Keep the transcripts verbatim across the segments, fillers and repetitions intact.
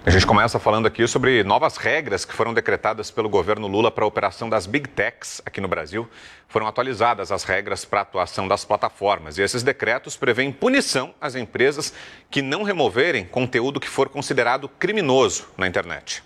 A gente começa falando aqui sobre novas regras que foram decretadas pelo governo Lula para a operação das Big Techs aqui no Brasil. Foram atualizadas as regras para a atuação das plataformas e esses decretos prevêem punição às empresas que não removerem conteúdo que for considerado criminoso na internet.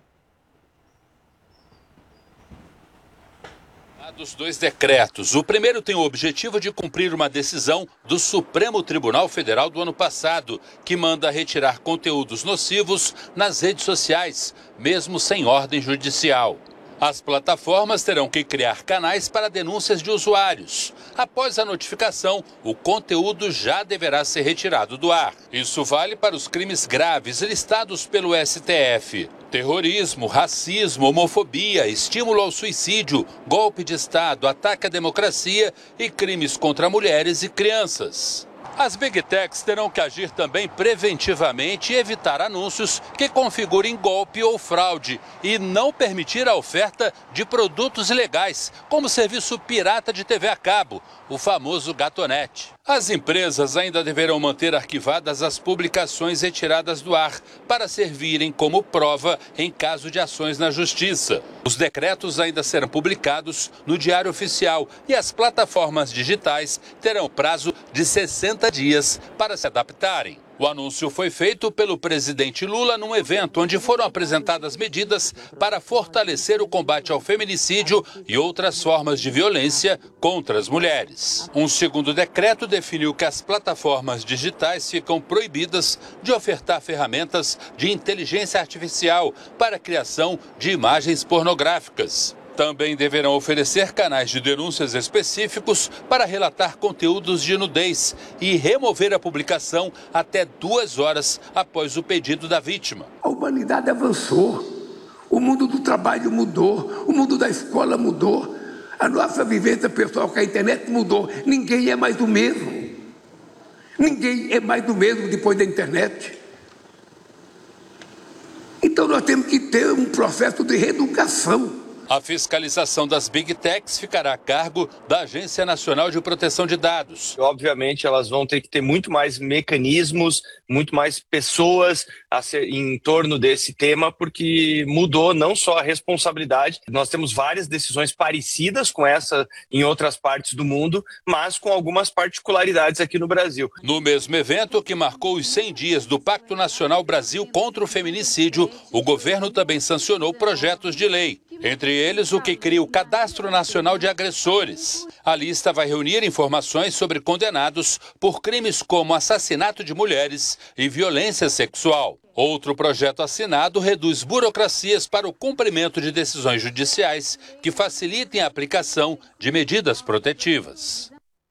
Dos dois decretos. O primeiro tem o objetivo de cumprir uma decisão do Supremo Tribunal Federal do ano passado, que manda retirar conteúdos nocivos nas redes sociais, mesmo sem ordem judicial. As plataformas terão que criar canais para denúncias de usuários. Após a notificação, o conteúdo já deverá ser retirado do ar. Isso vale para os crimes graves listados pelo S T F. Terrorismo, racismo, homofobia, estímulo ao suicídio, golpe de Estado, ataque à democracia e crimes contra mulheres e crianças. As Big Techs terão que agir também preventivamente e evitar anúncios que configurem golpe ou fraude e não permitir a oferta de produtos ilegais, como serviço pirata de T V a cabo, o famoso Gatonete. As empresas ainda deverão manter arquivadas as publicações retiradas do ar para servirem como prova em caso de ações na Justiça. Os decretos ainda serão publicados no Diário Oficial e as plataformas digitais terão prazo de sessenta dias para se adaptarem. O anúncio foi feito pelo presidente Lula num evento onde foram apresentadas medidas para fortalecer o combate ao feminicídio e outras formas de violência contra as mulheres. Um segundo decreto definiu que as plataformas digitais ficam proibidas de ofertar ferramentas de inteligência artificial para a criação de imagens pornográficas. Também deverão oferecer canais de denúncias específicos para relatar conteúdos de nudez e remover a publicação até duas horas após o pedido da vítima. A humanidade avançou, o mundo do trabalho mudou, o mundo da escola mudou, a nossa vivência pessoal com a internet mudou. Ninguém é mais o mesmo. Ninguém é mais do mesmo depois da internet. Então nós temos que ter um processo de reeducação. A fiscalização das Big Techs ficará a cargo da Agência Nacional de Proteção de Dados. Obviamente, elas vão ter que ter muito mais mecanismos, muito mais pessoas a ser, em torno desse tema, porque mudou não só a responsabilidade. Nós temos várias decisões parecidas com essa em outras partes do mundo, mas com algumas particularidades aqui no Brasil. No mesmo evento, que marcou os cem dias do Pacto Nacional Brasil contra o Feminicídio, o governo também sancionou projetos de lei. Entre eles, o que cria o Cadastro Nacional de Agressores. A lista vai reunir informações sobre condenados por crimes como assassinato de mulheres e violência sexual. Outro projeto assinado reduz burocracias para o cumprimento de decisões judiciais que facilitem a aplicação de medidas protetivas.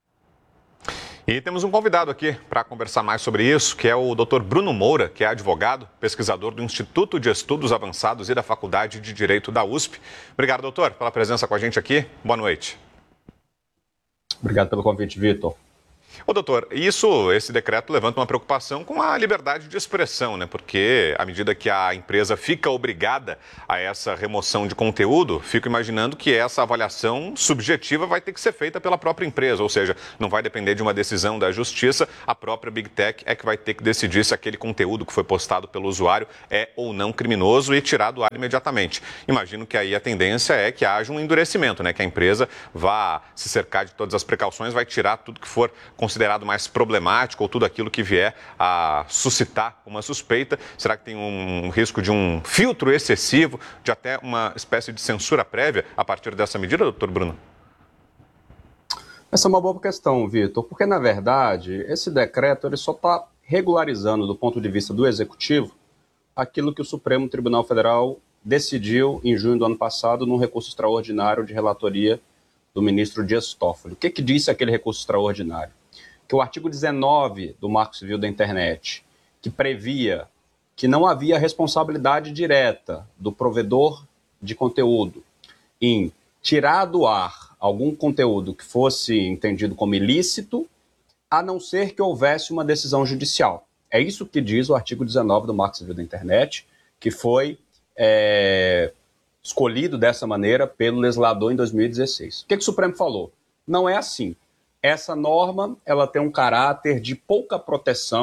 E temos um convidado aqui para conversar mais sobre isso, que é o doutor Bruno Moura, que é advogado, pesquisador do Instituto de Estudos Avançados e da Faculdade de Direito da U S P. Obrigado, doutor, pela presença com a gente aqui. Boa noite. Obrigado pelo convite, Vitor. Ô, doutor, isso, esse decreto levanta uma preocupação com a liberdade de expressão, né? Porque à medida que a empresa fica obrigada a essa remoção de conteúdo, fico imaginando que essa avaliação subjetiva vai ter que ser feita pela própria empresa, ou seja, não vai depender de uma decisão da justiça, a própria Big Tech é que vai ter que decidir se aquele conteúdo que foi postado pelo usuário é ou não criminoso e tirar do ar imediatamente. Imagino que aí a tendência é que haja um endurecimento, né? Que a empresa vá se cercar de todas as precauções, vai tirar tudo que for considerado mais problemático ou tudo aquilo que vier a suscitar uma suspeita. Será que tem um risco de um filtro excessivo, de até uma espécie de censura prévia a partir dessa medida, doutor Bruno? Essa é uma boa questão, Vitor, porque, na verdade, esse decreto ele só está regularizando, do ponto de vista do Executivo, aquilo que o Supremo Tribunal Federal decidiu em junho do ano passado num recurso extraordinário de relatoria do ministro Dias Toffoli. O que, que disse aquele recurso extraordinário? Que o artigo dezenove do Marco Civil da Internet, que previa que não havia responsabilidade direta do provedor de conteúdo em tirar do ar algum conteúdo que fosse entendido como ilícito, a não ser que houvesse uma decisão judicial. É isso que diz o artigo dezenove do Marco Civil da Internet, que foi é, escolhido dessa maneira pelo legislador em dois mil e dezesseis. O que, que o Supremo falou? Não é assim. Essa norma ela tem um caráter de pouca proteção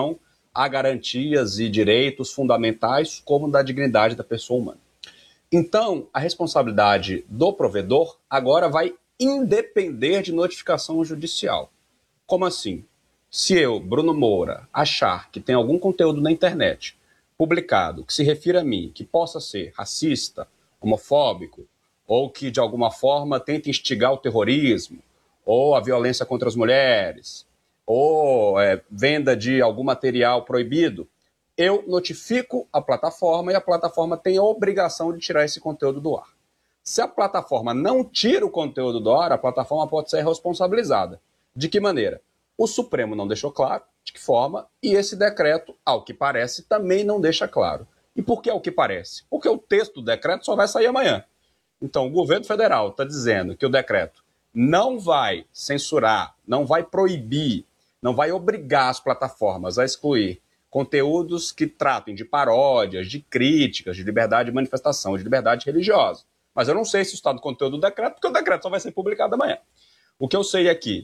a garantias e direitos fundamentais como da dignidade da pessoa humana. Então, a responsabilidade do provedor agora vai independer de notificação judicial. Como assim? Se eu, Bruno Moura, achar que tem algum conteúdo na internet publicado que se refira a mim, que possa ser racista, homofóbico, ou que de alguma forma tente instigar o terrorismo, ou a violência contra as mulheres, ou é, venda de algum material proibido, eu notifico a plataforma e a plataforma tem a obrigação de tirar esse conteúdo do ar. Se a plataforma não tira o conteúdo do ar, a plataforma pode ser responsabilizada. De que maneira? O Supremo não deixou claro de que forma e esse decreto, ao que parece, também não deixa claro. E por que ao que parece? Porque o texto do decreto só vai sair amanhã. Então, o governo federal está dizendo que o decreto não vai censurar, não vai proibir, não vai obrigar as plataformas a excluir conteúdos que tratem de paródias, de críticas, de liberdade de manifestação, de liberdade religiosa. Mas eu não sei se está no conteúdo do decreto, porque o decreto só vai ser publicado amanhã. O que eu sei é que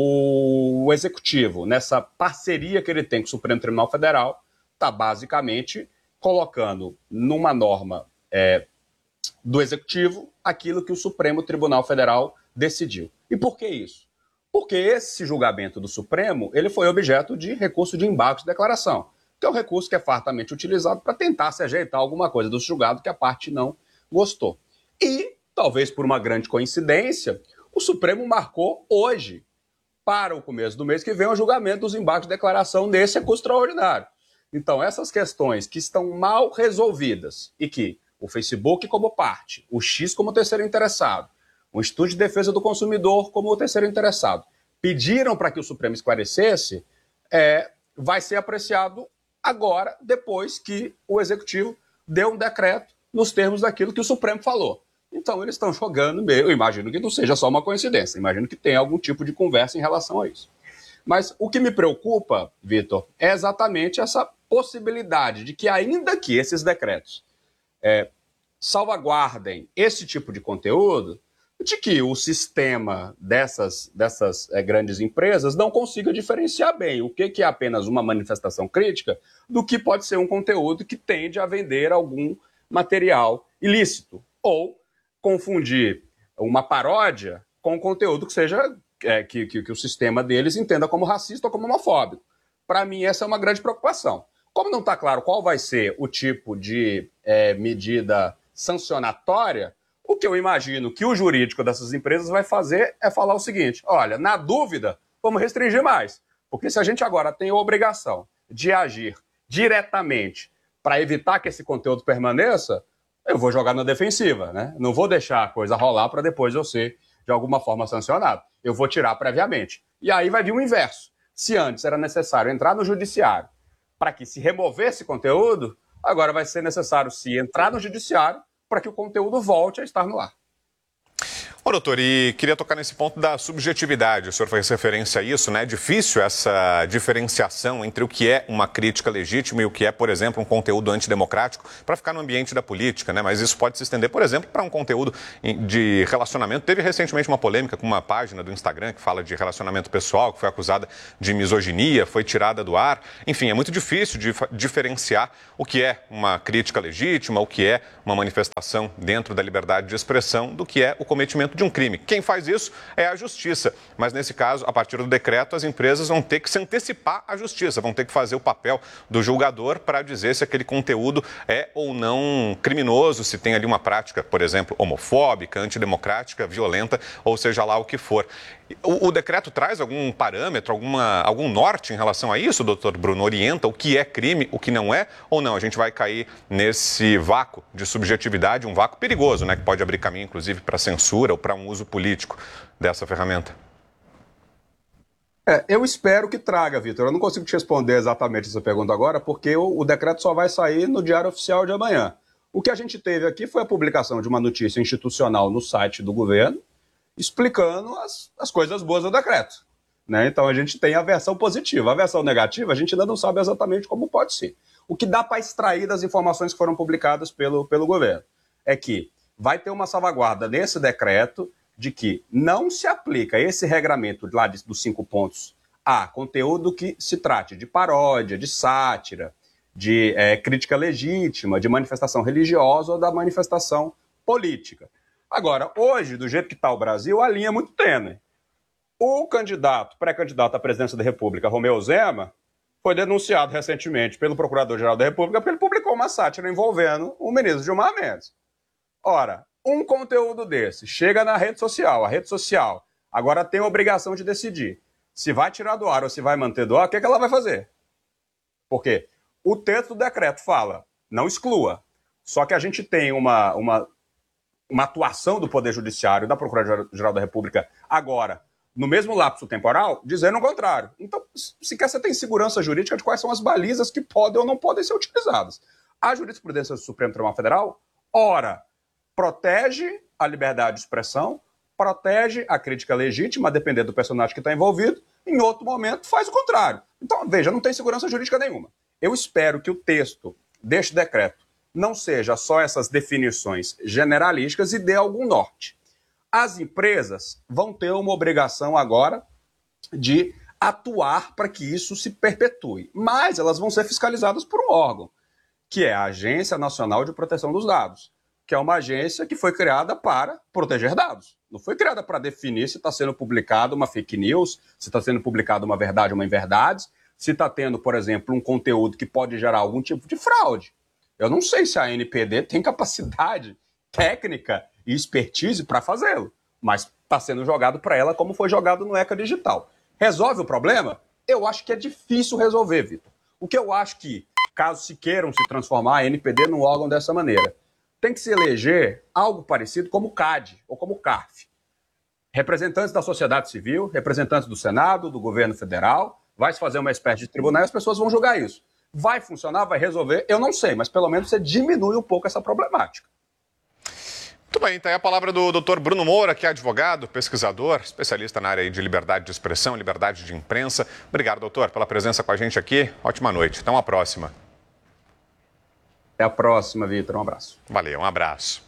o Executivo, nessa parceria que ele tem com o Supremo Tribunal Federal, está basicamente colocando numa norma é, do Executivo aquilo que o Supremo Tribunal Federal decidiu. E por que isso? Porque esse julgamento do Supremo ele foi objeto de recurso de embargo de declaração, que é um recurso que é fartamente utilizado para tentar se ajeitar alguma coisa do julgado que a parte não gostou. E, talvez por uma grande coincidência, o Supremo marcou hoje, para o começo do mês que vem, o julgamento dos embargos de declaração desse recurso extraordinário. Então, essas questões que estão mal resolvidas e que o Facebook como parte, o X como terceiro interessado, o Instituto de Defesa do Consumidor como terceiro interessado, pediram para que o Supremo esclarecesse, é, vai ser apreciado agora, depois que o Executivo deu um decreto nos termos daquilo que o Supremo falou. Então, eles estão jogando meio. Eu imagino que não seja só uma coincidência, imagino que tenha algum tipo de conversa em relação a isso. Mas o que me preocupa, Vitor, é exatamente essa possibilidade de que, ainda que esses decretos é, salvaguardem esse tipo de conteúdo, de que o sistema dessas, dessas é, grandes empresas não consiga diferenciar bem o que, que é apenas uma manifestação crítica do que pode ser um conteúdo que tende a vender algum material ilícito, ou confundir uma paródia com um conteúdo que seja é, que, que, que o sistema deles entenda como racista ou como homofóbico. Para mim, essa é uma grande preocupação. Como não está claro qual vai ser o tipo de é, medida sancionatória, o que eu imagino que o jurídico dessas empresas vai fazer é falar o seguinte: olha, na dúvida, vamos restringir mais. Porque se a gente agora tem a obrigação de agir diretamente para evitar que esse conteúdo permaneça, eu vou jogar na defensiva, né? Não vou deixar a coisa rolar para depois eu ser, de alguma forma, sancionado. Eu vou tirar previamente. E aí vai vir o inverso. Se antes era necessário entrar no judiciário para que se removesse conteúdo, agora vai ser necessário se entrar no judiciário para que o conteúdo volte a estar no ar. Ô, doutor, e queria tocar nesse ponto da subjetividade. O senhor fez referência a isso, né? É difícil essa diferenciação entre o que é uma crítica legítima e o que é, por exemplo, um conteúdo antidemocrático para ficar no ambiente da política, né? Mas isso pode se estender, por exemplo, para um conteúdo de relacionamento. Teve recentemente uma polêmica com uma página do Instagram que fala de relacionamento pessoal, que foi acusada de misoginia, foi tirada do ar. Enfim, é muito difícil de diferenciar o que é uma crítica legítima, o que é uma manifestação dentro da liberdade de expressão, do que é o cometimento de um crime. Quem faz isso é a justiça, mas nesse caso, a partir do decreto, as empresas vão ter que se antecipar à justiça, vão ter que fazer o papel do julgador para dizer se aquele conteúdo é ou não criminoso, se tem ali uma prática, por exemplo, homofóbica, antidemocrática, violenta, ou seja lá o que for. O, o decreto traz algum parâmetro, alguma, algum norte em relação a isso, doutor Bruno? Orienta o que é crime, o que não é, ou não? A gente vai cair nesse vácuo de subjetividade, um vácuo perigoso, né, que pode abrir caminho, inclusive, para censura ou para um uso político dessa ferramenta. É, eu espero que traga, Vitor. Eu não consigo te responder exatamente essa pergunta agora, porque o, o decreto só vai sair no Diário Oficial de amanhã. O que a gente teve aqui foi a publicação de uma notícia institucional no site do governo, explicando as, as coisas boas do decreto, né? Então a gente tem a versão positiva. A versão negativa a gente ainda não sabe exatamente como pode ser. O que dá para extrair das informações que foram publicadas pelo, pelo governo é que vai ter uma salvaguarda nesse decreto de que não se aplica esse regramento lá de, dos cinco pontos há conteúdo que se trate de paródia, de sátira, de é, crítica legítima, de manifestação religiosa ou da manifestação política. Agora, hoje, do jeito que está o Brasil, a linha é muito tênue. O candidato, pré-candidato à presidência da República, Romeu Zema, foi denunciado recentemente pelo Procurador-Geral da República porque ele publicou uma sátira envolvendo o ministro Gilmar Mendes. Ora, um conteúdo desse chega na rede social, a rede social agora tem a obrigação de decidir se vai tirar do ar ou se vai manter do ar, o que, é que ela vai fazer? Por quê? O texto do decreto fala, não exclua, só que a gente tem uma, uma, uma atuação do Poder Judiciário, da Procuradoria-Geral da República, agora, no mesmo lapso temporal, dizendo o contrário. Então, sequer você tem segurança jurídica de quais são as balizas que podem ou não podem ser utilizadas. A jurisprudência do Supremo Tribunal Federal, ora, protege a liberdade de expressão, protege a crítica legítima, a depender do personagem que está envolvido, em outro momento faz o contrário. Então, veja, não tem segurança jurídica nenhuma. Eu espero que o texto deste decreto não seja só essas definições generalísticas e dê algum norte. As empresas vão ter uma obrigação agora de atuar para que isso se perpetue, mas elas vão ser fiscalizadas por um órgão, que é a Agência Nacional de Proteção dos Dados, que é uma agência que foi criada para proteger dados. Não foi criada para definir se está sendo publicado uma fake news, se está sendo publicado uma verdade ou uma inverdade, se está tendo, por exemplo, um conteúdo que pode gerar algum tipo de fraude. Eu não sei se a N P D tem capacidade técnica e expertise para fazê-lo, mas está sendo jogado para ela como foi jogado no ECA Digital. Resolve o problema? Eu acho que é difícil resolver, Vitor. O que eu acho que, caso se queiram se transformar a N P D num órgão dessa maneira, tem que se eleger algo parecido como o C A D ou como o C A R F. Representantes da sociedade civil, representantes do Senado, do governo federal, vai se fazer uma espécie de tribunal e as pessoas vão julgar isso. Vai funcionar? Vai resolver? Eu não sei, mas pelo menos você diminui um pouco essa problemática. Muito bem, então é a palavra do doutor Bruno Moura, que é advogado, pesquisador, especialista na área de liberdade de expressão, liberdade de imprensa. Obrigado, doutor, pela presença com a gente aqui. Ótima noite. Até uma próxima. Até a próxima, Vitor. Um abraço. Valeu, um abraço.